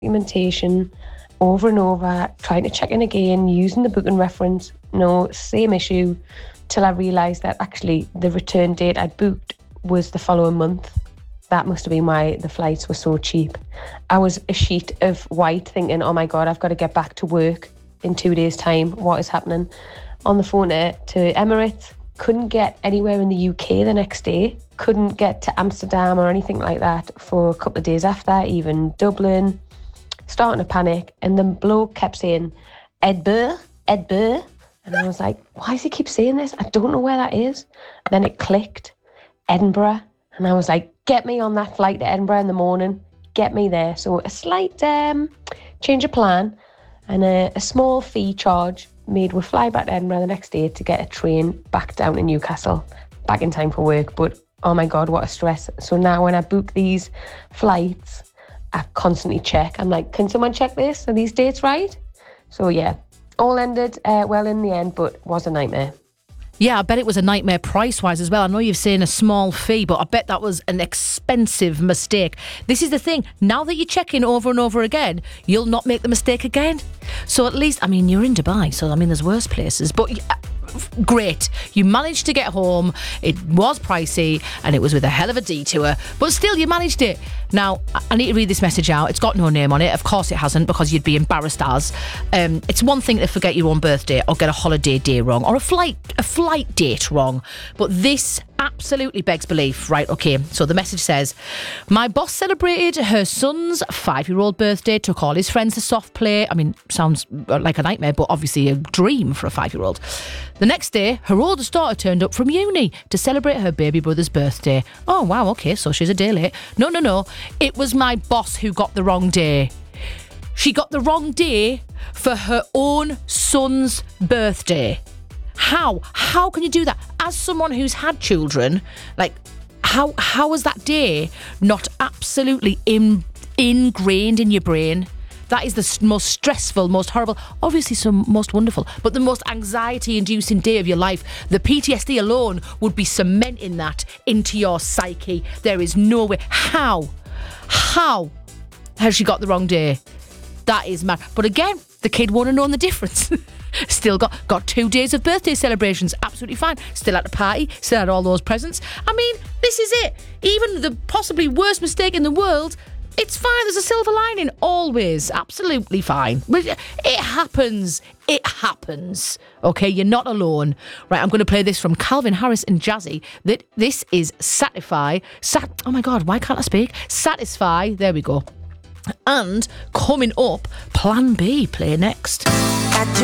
documentation over and over, trying to check in again, using the booking reference, same issue, till I realised that actually the return date I'd booked was the following month. That must have been why the flights were so cheap. I was a sheet of white thinking, oh my God, I've got to get back to work in 2 days' time. What is happening? On the phone to Emirates, couldn't get anywhere in the UK the next day, couldn't get to Amsterdam or anything like that for a couple of days after, even Dublin. Starting to panic, and the bloke kept saying, Edinburgh. And I was like, why does he keep saying this? I don't know where that is. Then it clicked, Edinburgh. And I was like, get me on that flight to Edinburgh in the morning. Get me there. So a slight change of plan and a small fee charge made we fly back to Edinburgh the next day to get a train back down to Newcastle, back in time for work. But oh my God, what a stress. So now when I book these flights, I constantly check. I'm like, can someone check this? Are these dates right? So yeah, all ended well in the end, but was a nightmare. Yeah, I bet it was a nightmare price-wise as well. I know you've seen a small fee, but I bet that was an expensive mistake. This is the thing. Now that you check in over and over again, you'll not make the mistake again. So at least, you're in Dubai, so there's worse places. But great. You managed to get home. It was pricey and it was with a hell of a detour, but still you managed it. Now, I need to read this message out. It's got no name on it. Of course it hasn't, because you'd be embarrassed as. It's one thing to forget your own birthday or get a holiday day wrong or a flight date wrong, but this absolutely begs belief. Right, okay, so the message says, my boss celebrated her son's 5-year-old birthday, took all his friends to soft play. Sounds like a nightmare, but obviously a dream for a 5-year-old. The next day, her oldest daughter turned up from uni to celebrate her baby brother's birthday. Oh, wow, okay, so she's a day late. No. It was my boss who got the wrong day. She got the wrong day for her own son's birthday. How can you do that? As someone who's had children, how is that day not absolutely ingrained in your brain? That is the most stressful, most horrible, obviously some most wonderful, but the most anxiety-inducing day of your life. The PTSD alone would be cementing that into your psyche. There is no way. How has she got the wrong day? That is mad. But again, the kid won't have known the difference. Still got 2 days of birthday celebrations. Absolutely fine. Still at the party. Still had all those presents. This is it. Even the possibly worst mistake in the world, it's fine. There's a silver lining. Always. Absolutely fine. It happens. Okay, you're not alone. Right, I'm going to play this from Calvin Harris and Jazzy. This is Satisfy. Oh my God, why can't I speak? Satisfy. There we go. And coming up, Plan B. Play next.